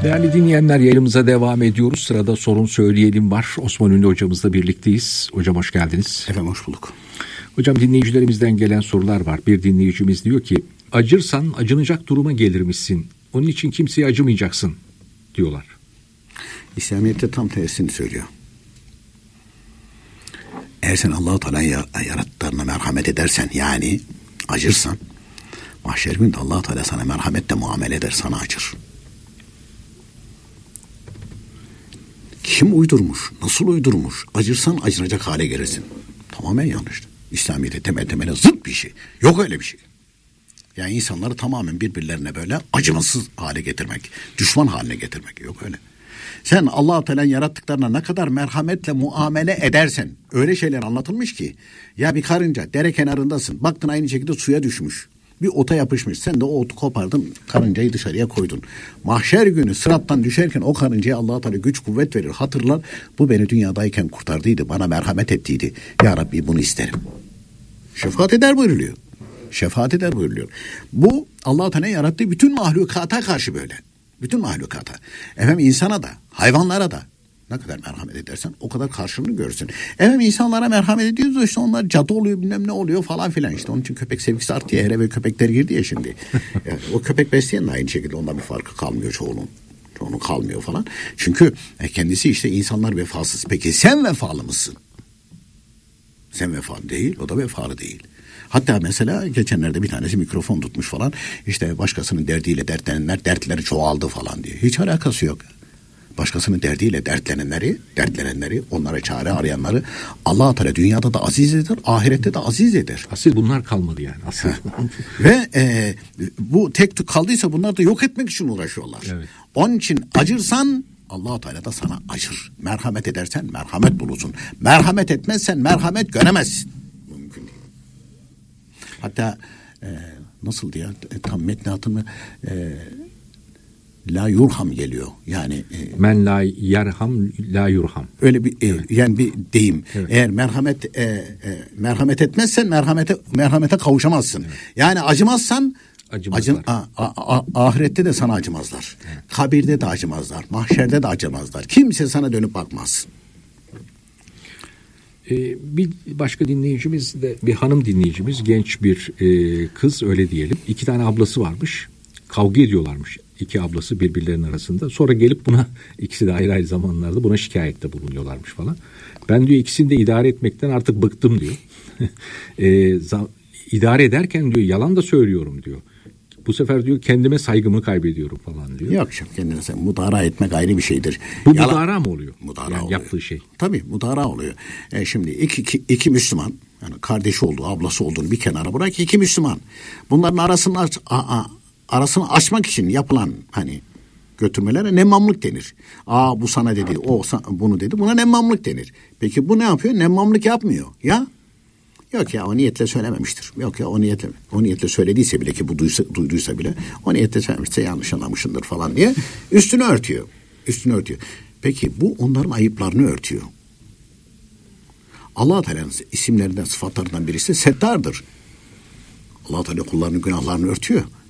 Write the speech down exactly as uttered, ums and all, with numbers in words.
Değerli dinleyenler, yayınımıza devam ediyoruz. Sırada sorun söyleyelim var. Osman Ünlü hocamızla birlikteyiz. Hocam hoş geldiniz. Efendim hoş bulduk. Hocam, dinleyicilerimizden gelen sorular var. Bir dinleyicimiz diyor ki, acırsan acınacak duruma gelirmişsin. Onun için kimseye acımayacaksın diyorlar. İslamiyet'te tam tersini söylüyor. Eğer sen Allah-u Teala'nın yarattıklarına merhamet edersen, yani acırsan, mahşer günde Allah-u Teala sana merhametle muamele eder, sana acır. Kim uydurmuş, nasıl uydurmuş, acırsan acınacak hale gelirsin. Tamamen yanlış. İslamiyet'te temel temele zıt bir şey. Yok öyle bir şey. Yani insanları tamamen birbirlerine böyle acımasız hale getirmek, düşman haline getirmek, yok öyle. Sen Allah-u Teala'nın yarattıklarına ne kadar merhametle muamele edersen, öyle şeyler anlatılmış ki, ya bir karınca dere kenarındasın, baktın aynı şekilde suya düşmüş, bir ota yapışmış, sen de o otu kopardın, karıncayı dışarıya koydun. Mahşer günü sırattan düşerken o karıncaya Allah-u Teala güç kuvvet verir, hatırlar, bu beni dünyadayken kurtardıydı, bana merhamet ettiydi, ya Rabbi bunu isterim. Şefaat eder buyuruluyor. Şefaat eder buyuruluyor. Bu Allah-u Teala'nın yarattığı bütün mahlukata karşı böyle. Bütün mahlukata. Efendim insana da, hayvanlara da ne kadar merhamet edersen o kadar karşılığını görürsün. Efendim insanlara merhamet ediyoruz da işte onlar cadı oluyor, bilmem ne oluyor falan filan. İşte onun için köpek sevgisi arttı ya, hele ve köpekler girdi ya şimdi. Yani o köpek besleyen de aynı şekilde ondan bir farkı kalmıyor çoğunun. Çoğunun kalmıyor falan. Çünkü kendisi işte insanlar vefasız. Peki sen vefalı mısın? Sen vefalı değil, o da vefalı değil. Hatta mesela geçenlerde bir tanesi mikrofon tutmuş falan. İşte başkasının derdiyle dertlenenler dertleri çoğaldı falan diye. Hiç alakası yok. Başkasının derdiyle dertlenenleri, dertlenenleri, onlara çare arayanları Allah-u Teala dünyada da aziz eder, ahirette de aziz eder. Asil bunlar kalmadı yani. Asil. Ve e, bu tek tük kaldıysa bunlar da yok etmek için uğraşıyorlar. Evet. Onun için acırsan Allah-u Teala da sana acır. Merhamet edersen merhamet bulursun. Merhamet etmezsen merhamet göremezsin. Mümkün değil. Hatta e, nasıl diye e, tam metni hatırlamı e, la yurham geliyor. Yani e, men la yerham la yurham. Öyle bir e, evet. yani bir deyim. Evet. Eğer merhamet e, e, merhamet etmezsen merhamete merhamete kavuşamazsın. Evet. Yani acımazsan acın, a, a, a, ahirette de sana acımazlar. Evet. Kabirde de acımazlar. Mahşerde de acımazlar. Kimse sana dönüp bakmaz. Ee, bir başka dinleyicimiz de bir hanım dinleyicimiz, genç bir e, kız öyle diyelim. İki tane ablası varmış. Kavga ediyorlarmış iki ablası birbirlerinin arasında. Sonra gelip buna, ikisi de ayrı ayrı zamanlarda buna şikayette bulunuyorlarmış falan. Ben diyor ikisini de idare etmekten artık bıktım diyor. e, za, idare ederken diyor yalan da söylüyorum diyor. Bu sefer diyor kendime saygımı kaybediyorum falan diyor. Yok canım, kendine sen mudara etmek ayrı bir şeydir. Bu Yalan, mudara mı oluyor? Mudara yani oluyor. Yaptığı şey. Tabii mudara oluyor. E şimdi iki, iki, iki Müslüman, yani kardeşi olduğu, ablası olduğunu bir kenara bırak, iki Müslüman. Bunların arasını aç, a, a, arasını açmak için yapılan hani götürmelere nemmamlık denir. Aa bu sana dedi, o bunu dedi. Buna nemmamlık denir. Peki bu ne yapıyor? Nemmamlık yapmıyor. Ya yok ya o niyetle söylememiştir. Yok ya o niyetle o niyetle söylediyse bile, ki bu duysa, duyduysa bile o niyetle söylemişse yanlış anlamışındır falan diye üstünü örtüyor. Üstünü örtüyor. Peki bu onların ayıplarını örtüyor. Allah-u Teala'nın isimlerinden, sıfatlarından birisi Settar'dır. Allah-u Teala kullarının günahlarını örtüyor.